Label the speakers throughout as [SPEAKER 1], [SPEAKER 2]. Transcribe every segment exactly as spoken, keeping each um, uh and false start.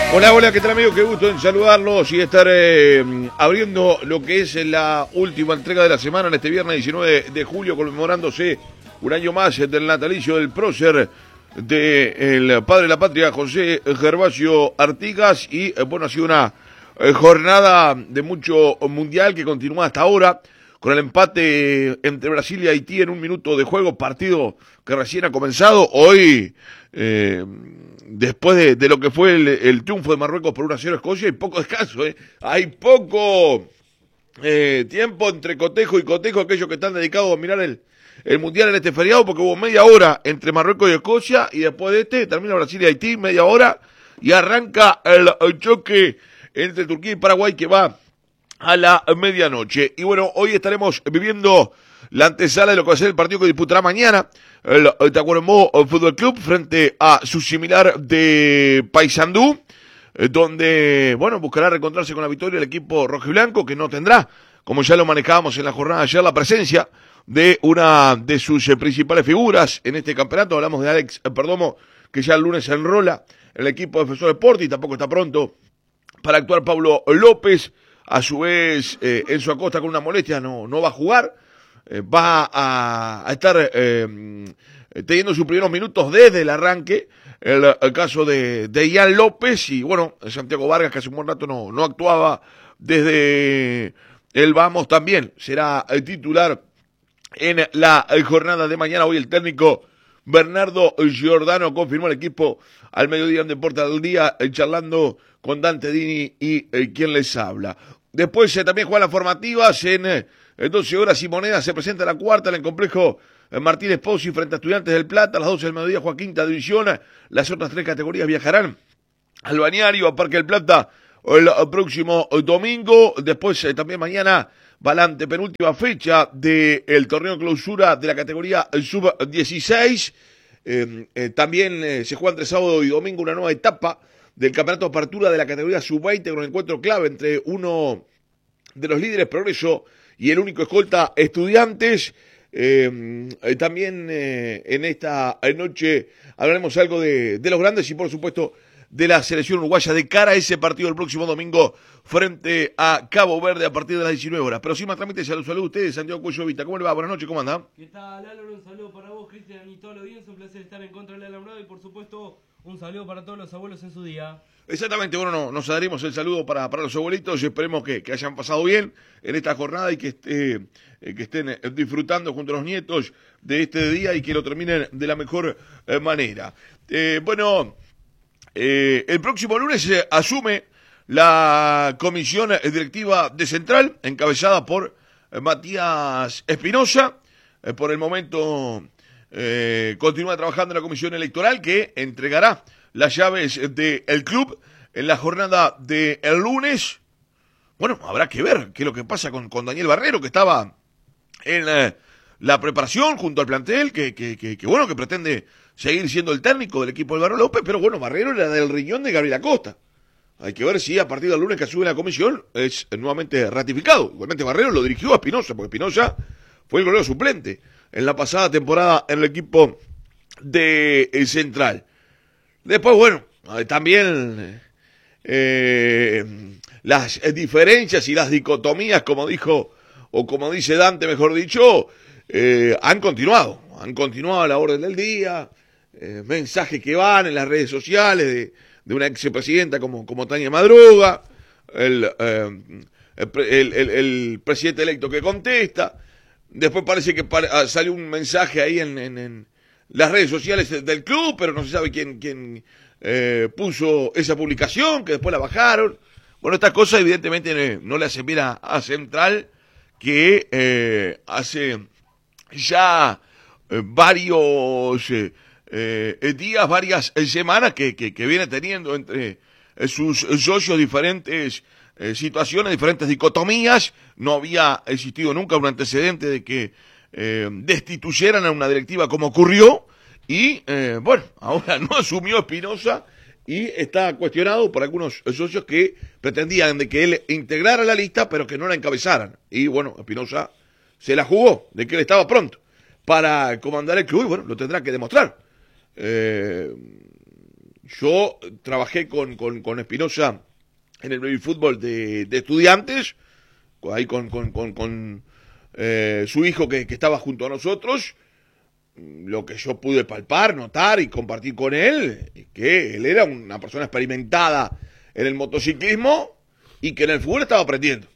[SPEAKER 1] Hola, hola, ¿qué tal amigos? Qué gusto en saludarlos y estar eh, abriendo lo que es la última entrega de la semana en este viernes diecinueve de julio, conmemorándose un año más del natalicio del prócer del padre de la patria, José Gervasio Artigas. Y eh, bueno, ha sido una eh, jornada de mucho mundial que continúa hasta ahora, con el empate entre Brasil y Haití en un minuto de juego, partido que recién ha comenzado. Hoy, eh, después de, de lo que fue el, el triunfo de Marruecos por uno a cero a Escocia, hay poco descanso, ¿eh? Hay poco eh, tiempo entre cotejo y cotejo, aquellos que están dedicados a mirar el, el Mundial en este feriado, porque hubo media hora entre Marruecos y Escocia, y después de este termina Brasil y Haití, media hora, y arranca el, el choque entre Turquía y Paraguay, que va a la medianoche. Y bueno, hoy estaremos viviendo la antesala de lo que va a ser el partido que disputará mañana el, el Tacuarembó Fútbol Club frente a su similar de Paysandú, eh, donde, bueno, buscará reencontrarse con la victoria el equipo rojiblanco, que no tendrá, como ya lo manejábamos en la jornada de ayer, la presencia de una de sus eh, principales figuras en este campeonato. Hablamos de Alex Perdomo, que ya el lunes se enrola en el equipo de Defensor Sporting, tampoco está pronto para actuar Pablo López. A su vez, eh, Enzo Acosta con una molestia no, no va a jugar, eh, va a, a estar eh, teniendo sus primeros minutos desde el arranque, el, el caso de, de Ian López, y bueno, Santiago Vargas, que hace un buen rato no, no actuaba desde el Vamos, también será el titular en la jornada de mañana. Hoy el técnico Bernardo Giordano confirmó el equipo al mediodía en Deportes al Día, eh, charlando con Dante Dini y eh, quien les habla. Después eh, también juegan las formativas en eh, doce horas y monedas. Se presenta la cuarta en el complejo eh, Martínez Pozzi frente a Estudiantes del Plata. A las doce del mediodía juega quinta división. Las otras tres categorías viajarán al Balneario, a Parque del Plata, el, el próximo domingo. Después eh, también mañana va la antepenúltima fecha del torneo clausura de la categoría sub dieciséis. Eh, eh, también eh, se juega entre sábado y domingo una nueva etapa del campeonato de apertura de la categoría sub veinte, con un encuentro clave entre uno de los líderes, Progreso, y el único escolta, Estudiantes. Eh, eh, también eh, en esta noche hablaremos algo de, de los grandes y por supuesto de la selección uruguaya de cara a ese partido el próximo domingo frente a Cabo Verde a partir de las diecinueve horas. Pero sin más trámites, saludos a ustedes, Santiago Cuello Vita. ¿Cómo le va? Buenas noches, ¿cómo anda?
[SPEAKER 2] ¿Qué tal, Álvaro? Un saludo para vos, Cristian, y toda la audiencia. Un placer estar en contra del alambrado y, por supuesto, un saludo para todos los abuelos en su día.
[SPEAKER 1] Exactamente, bueno, no, nos daremos el saludo para, para los abuelitos y esperemos que, que hayan pasado bien en esta jornada y que, esté, eh, que estén disfrutando junto a los nietos de este día y que lo terminen de la mejor eh, manera. Eh, bueno... Eh, el próximo lunes se eh, asume la comisión directiva de Central, encabezada por eh, Matías Espinosa. Eh, por el momento eh, continúa trabajando en la comisión electoral, que entregará las llaves del club en la jornada del lunes. Bueno, habrá que ver qué es lo que pasa con, con Daniel Barrero, que estaba en eh, la preparación junto al plantel, que, que, que, que bueno, que pretende seguir siendo el técnico del equipo del Barro López, pero bueno, Barrero era del riñón de Gabriel Acosta. Hay que ver si a partir del lunes que asume la comisión es nuevamente ratificado. Igualmente Barrero lo dirigió a Espinosa, porque Espinosa fue el golero suplente en la pasada temporada en el equipo de el Central. Después, bueno, también eh, las diferencias y las dicotomías, como dijo, o como dice Dante, mejor dicho, eh, han continuado. Han continuado a la orden del día. Eh, mensajes que van en las redes sociales de, de una expresidenta como, como Tania Madruga, el, eh, el, el, el presidente electo que contesta. Después parece que para, salió un mensaje ahí en, en, en las redes sociales del club, pero no se sabe quién, quién eh, puso esa publicación, que después la bajaron. Bueno, estas cosas evidentemente no le hacen bien a, a Central, que eh, hace ya eh, varios... Eh, Eh, días, varias eh, semanas que, que, que viene teniendo entre eh, sus socios diferentes eh, situaciones, diferentes dicotomías. No había existido nunca un antecedente de que eh, destituyeran a una directiva como ocurrió y eh, bueno, ahora no asumió Espinosa y está cuestionado por algunos socios que pretendían de que él integrara la lista pero que no la encabezaran, y bueno, Espinosa se la jugó de que él estaba pronto para comandar el club y bueno, lo tendrá que demostrar. Eh, yo trabajé con, con, con Espinosa en el baby fútbol de, de estudiantes, ahí con, con, con, con eh, su hijo que, que estaba junto a nosotros. Lo que yo pude palpar, notar y compartir con él, es que él era una persona experimentada en el motociclismo y que en el fútbol estaba aprendiendo.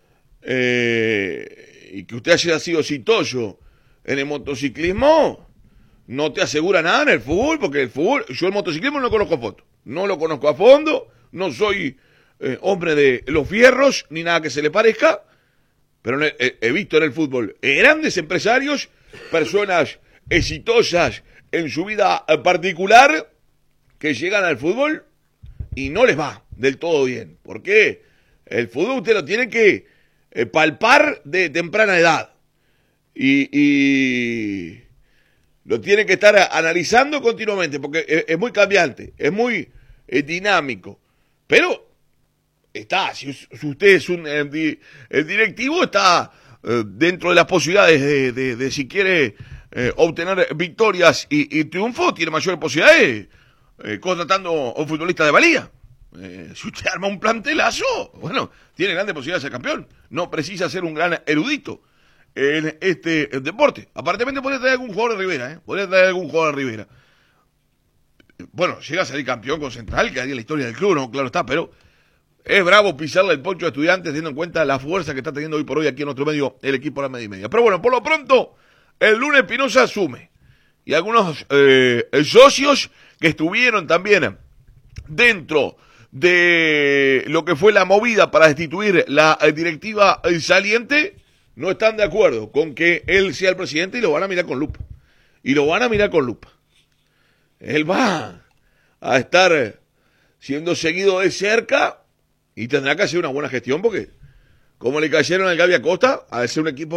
[SPEAKER 1] Eh, y que usted haya sido exitoso en el motociclismo no te asegura nada en el fútbol, porque el fútbol, yo el motociclismo no lo conozco a fondo, no lo conozco a fondo, no soy eh, hombre de los fierros ni nada que se le parezca, pero he, he visto en el fútbol grandes empresarios, personas exitosas en su vida particular que llegan al fútbol y no les va del todo bien. ¿Por qué? El fútbol usted lo tiene que eh, palpar de temprana edad y, y lo tiene que estar analizando continuamente porque es, es muy cambiante, es muy eh, dinámico, pero está, si, si usted es un eh, di, el directivo, está eh, dentro de las posibilidades de, de, de si quiere Eh, obtener victorias y, y triunfo, tiene mayores posibilidades eh, contratando a un futbolista de valía. Eh, si usted arma un plantelazo, bueno, tiene grandes posibilidades de ser campeón. No precisa ser un gran erudito en este deporte. Aparentemente podría traer algún jugador de Rivera, ¿eh? Podría traer algún jugador de Rivera. Bueno, llega a salir campeón con Central, que haría la historia del club, ¿no? Claro está, pero es bravo pisarle el poncho a Estudiantes teniendo en cuenta la fuerza que está teniendo hoy por hoy aquí en nuestro medio el equipo de la media y media. Pero bueno, por lo pronto, el lunes Espinosa asume. Y algunos eh, socios que estuvieron también dentro de lo que fue la movida para destituir la directiva saliente no están de acuerdo con que él sea el presidente y lo van a mirar con lupa. Y lo van a mirar con lupa. Él va a estar siendo seguido de cerca y tendrá que hacer una buena gestión porque como le cayeron al Gaby Acosta, a ser un equipo